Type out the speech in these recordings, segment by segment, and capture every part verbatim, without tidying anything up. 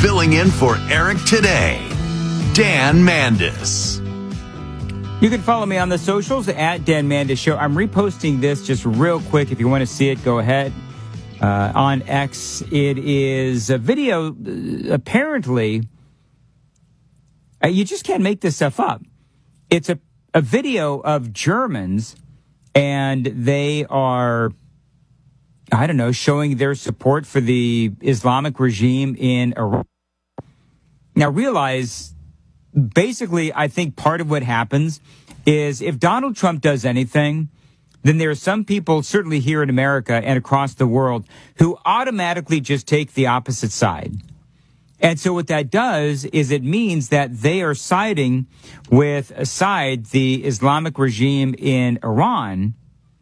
Filling in for Eric today, Dan Mandis. You can follow me on the socials at Dan Mandis Show. I'm reposting this just real quick. If you want to see it, go ahead. Uh, on X, it is a video. Uh, apparently, uh, you just can't make this stuff up. It's a, a video of Germans, and they are, I don't know, showing their support for the Islamic regime in Iran. Now, realize, basically, I think part of what happens is if Donald Trump does anything, then there are some people, certainly here in America and across the world, who automatically just take the opposite side. And so what that does is it means that they are siding with a side, the Islamic regime in Iran,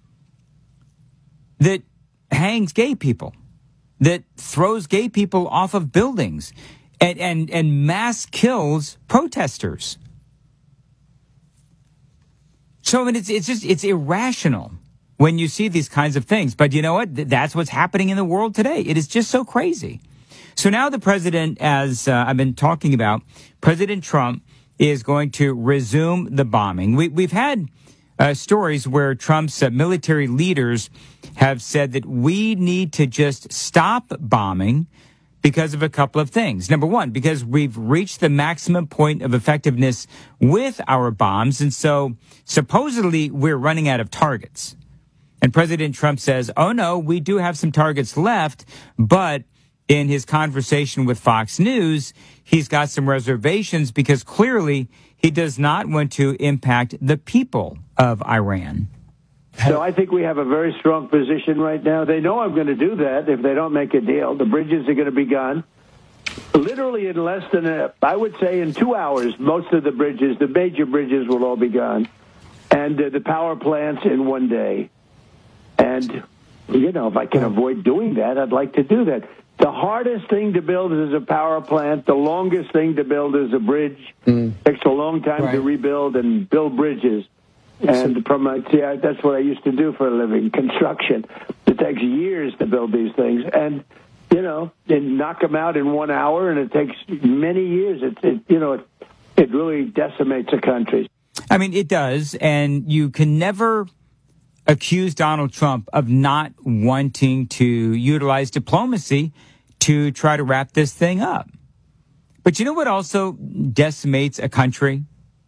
that hangs gay people, that throws gay people off of buildings, and, and, and mass kills protesters. So I mean, it's it's just it's irrational when you see these kinds of things. But you know what? That's what's happening in the world today. It is just so crazy. So now the president, as uh, I've been talking about, President Trump is going to resume the bombing. We, we've had uh, stories where Trump's uh, military leaders have said that we need to just stop bombing because of a couple of things. Number one, because we've reached the maximum point of effectiveness with our bombs, and so supposedly we're running out of targets. And President Trump says, oh no, we do have some targets left, but in his conversation with Fox News, he's got some reservations because clearly he does not want to impact the people of Iran. So I think we have a very strong position right now. They know I'm going to do that if they don't make a deal. The bridges are going to be gone. Literally in less than, a, I would say in two hours, most of the bridges, the major bridges will all be gone. And uh, the power plants in one day. And, you know, if I can avoid doing that, I'd like to do that. The hardest thing to build is a power plant. The longest thing to build is a bridge. Mm. It takes a long time right. to rebuild and build bridges. And from my, see, I, that's what I used to do for a living, construction. It takes years to build these things. And, you know, they knock them out in one hour, and it takes many years. It, it you know, it, it really decimates a country. I mean, it does. And you can never accuse Donald Trump of not wanting to utilize diplomacy to try to wrap this thing up. But you know what also decimates a country?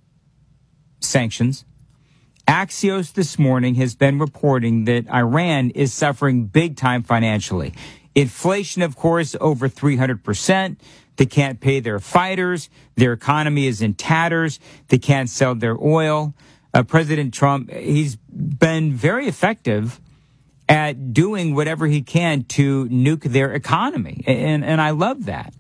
Sanctions. Axios this morning has been reporting that Iran is suffering big time financially. Inflation, of course, over three hundred percent. They can't pay their fighters. Their economy is in tatters. They can't sell their oil. Uh, President Trump, he's been very effective at doing whatever he can to nuke their economy. And, and I love that.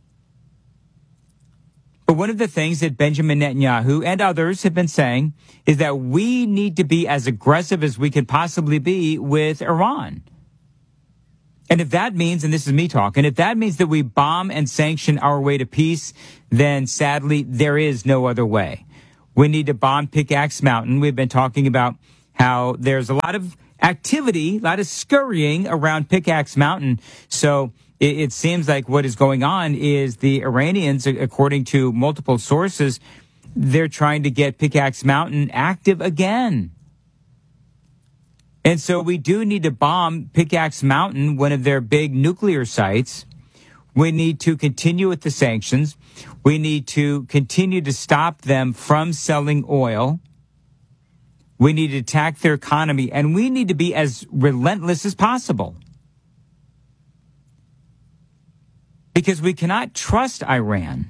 But one of the things that Benjamin Netanyahu and others have been saying is that we need to be as aggressive as we can possibly be with Iran. And if that means, and this is me talking, if that means that we bomb and sanction our way to peace, then sadly, there is no other way. We need to bomb Pickaxe Mountain. We've been talking about how there's a lot of activity, a lot of scurrying around Pickaxe Mountain. So it, it seems like what is going on is the Iranians, according to multiple sources, they're trying to get Pickaxe Mountain active again. And so we do need to bomb Pickaxe Mountain, one of their big nuclear sites. We need to continue with the sanctions. We need to continue to stop them from selling oil. We need to attack their economy, and we need to be as relentless as possible. Because we cannot trust Iran.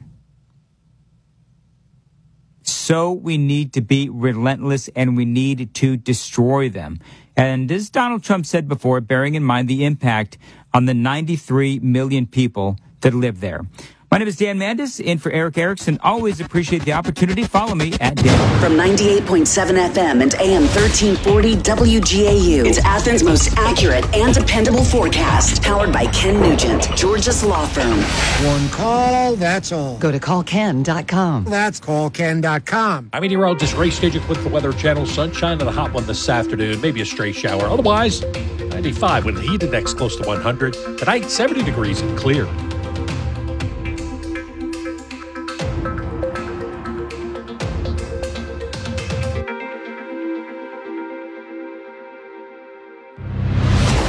So we need to be relentless, and we need to destroy them. And as Donald Trump said before, bearing in mind the impact on the ninety-three million people that live there. My name is Dan Mandis, in for Eric Erickson. Always appreciate the opportunity. Follow me at Dan. From ninety-eight point seven F M and A M thirteen forty W G A U. It's Athens' most accurate and dependable forecast. Powered by Ken Nugent, Georgia's law firm. One call, that's all. Go to call ken dot com. That's call ken dot com. I'm meteorologist Ray Stajic with the Weather Channel. Sunshine and a hot one this afternoon. Maybe a stray shower. Otherwise, ninety-five with the heat index close to one hundred. Tonight, seventy degrees and clear.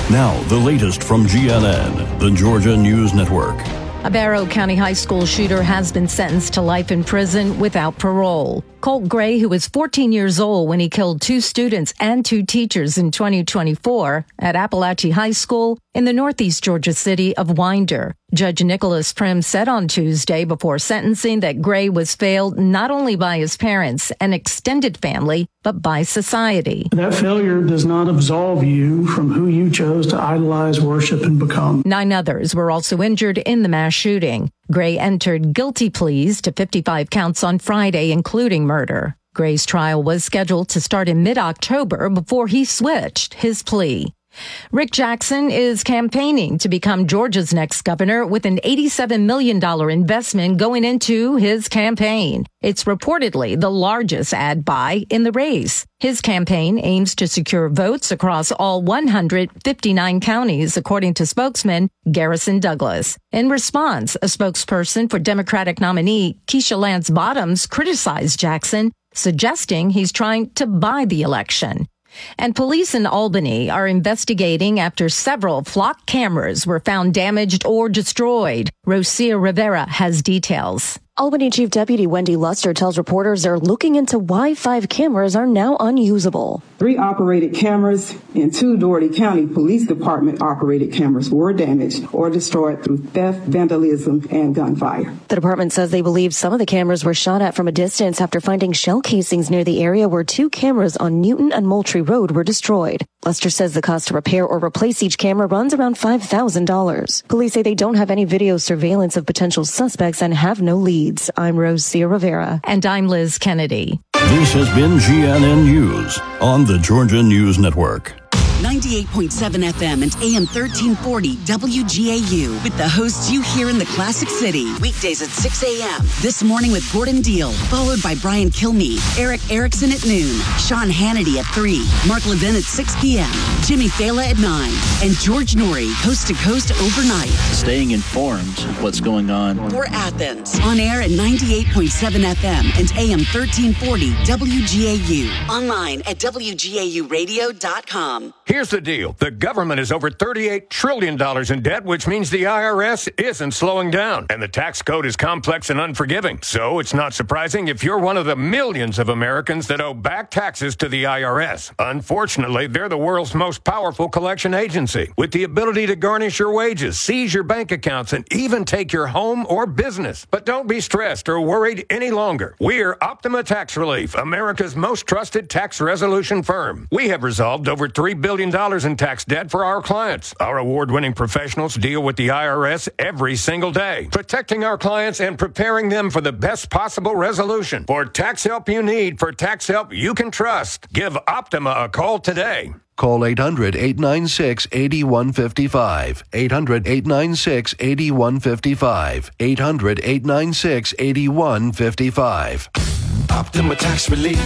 Now, the latest from G N N, the Georgia News Network. A Barrow County High School shooter has been sentenced to life in prison without parole. Colt Gray, who was fourteen years old when he killed two students and two teachers in twenty twenty-four at Appalachia High School in the northeast Georgia city of Winder. Judge Nicholas Prim said on Tuesday before sentencing that Gray was failed not only by his parents and extended family, but by society. That failure does not absolve you from who you chose to idolize, worship, and become. Nine others were also injured in the mass shooting. Gray entered guilty pleas to fifty-five counts on Friday, including murder. Gray's trial was scheduled to start in mid-October before he switched his plea. Rick Jackson is campaigning to become Georgia's next governor with an eighty-seven million dollars investment going into his campaign. It's reportedly the largest ad buy in the race. His campaign aims to secure votes across all one hundred fifty-nine counties, according to spokesman Garrison Douglas. In response, a spokesperson for Democratic nominee Keisha Lance Bottoms criticized Jackson, suggesting he's trying to buy the election. And police in Albany are investigating after several flock cameras were found damaged or destroyed. Rosia Rivera has details. Albany Chief Deputy Wendy Luster tells reporters they're looking into why five cameras are now unusable. Three operated cameras and two Dougherty County Police Department operated cameras were damaged or destroyed through theft, vandalism, and gunfire. The department says they believe some of the cameras were shot at from a distance after finding shell casings near the area where two cameras on Newton and Moultrie Road were destroyed. Luster says the cost to repair or replace each camera runs around five thousand dollars. Police say they don't have any video surveillance of potential suspects and have no leads. I'm Rosia Rivera. And I'm Liz Kennedy. This has been G N N News on the Georgia News Network. ninety-eight point seven F M and A M thirteen forty W G A U with the hosts you hear in the Classic City. Weekdays at six a.m. This morning with Gordon Deal, followed by Brian Kilmeade, Eric Erickson at noon, Sean Hannity at three, Mark Levin at six p.m., Jimmy Fela at nine, and George Norrie, coast to coast overnight. Staying informed of what's going on. For Athens, on air at ninety-eight point seven F M and A M thirteen forty W G A U. Online at W G A U radio dot com. Here's the deal. The government is over thirty-eight trillion dollars in debt, which means the I R S isn't slowing down. And the tax code is complex and unforgiving. So it's not surprising if you're one of the millions of Americans that owe back taxes to the I R S. Unfortunately, they're the world's most powerful collection agency, with the ability to garnish your wages, seize your bank accounts, and even take your home or business. But don't be stressed or worried any longer. We're Optima Tax Relief, America's most trusted tax resolution firm. We have resolved over three billion dollars in tax debt for our clients. Our award-winning professionals deal with the I R S every single day, protecting our clients and preparing them for the best possible resolution. For tax help you need, for tax help you can trust, give Optima a call today. Call eight hundred, eight nine six, eight one five five. eight hundred, eight nine six, eight one five five. eight hundred, eight nine six, eight one five five. Optima Tax Relief.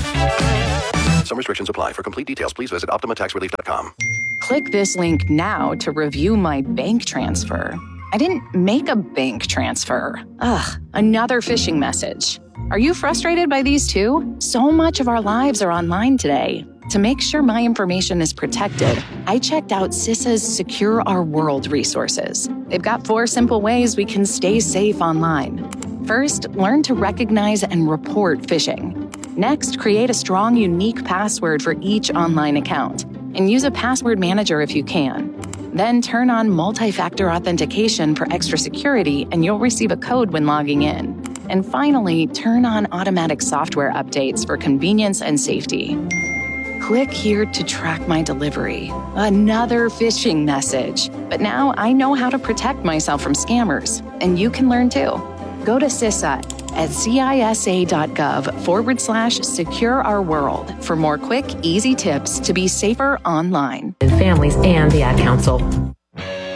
Some restrictions apply. For complete details, please visit optima tax relief dot com. Click this link now to review my bank transfer. I didn't make a bank transfer. Ugh, another phishing message. Are you frustrated by these too? So much of our lives are online today. To make sure my information is protected, I checked out CISA's Secure Our World resources. They've got four simple ways we can stay safe online. First, learn to recognize and report phishing. Next, create a strong, unique password for each online account, and use a password manager if you can. Then turn on multi-factor authentication for extra security, and you'll receive a code when logging in. And finally, turn on automatic software updates for convenience and safety. Click here to track my delivery. Another phishing message. But now I know how to protect myself from scammers, and you can learn too. Go to CISA at cisa.gov forward slash secure our world for more quick, easy tips to be safer online. Families and the Ad Council.